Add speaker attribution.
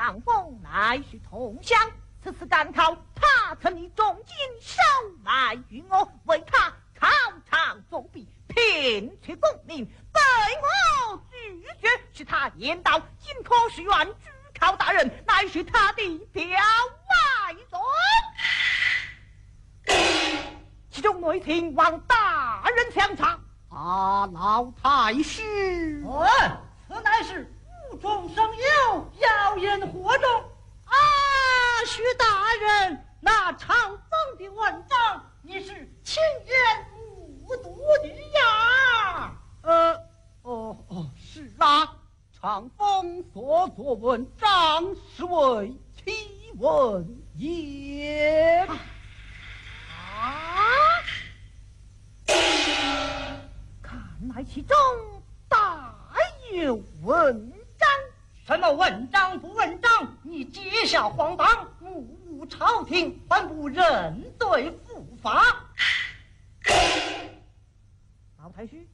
Speaker 1: 长风乃是同乡，此次赶考，他曾以重金收买于我，为他考场作弊，骗取功名，被我拒绝，是他言道今科试院主考大人乃是他的表外孙，其中内情望大人详查。老太师，
Speaker 2: 此乃是无中生有，妖言惑众。徐大人，那长风的文章，你是亲眼目睹的呀？
Speaker 1: 是啊，长风所作文章是为奇闻也。看来其中大有文章。
Speaker 2: 什么文章不文章？你结下荒唐，误误朝廷，还不认罪伏法？
Speaker 1: 老太师。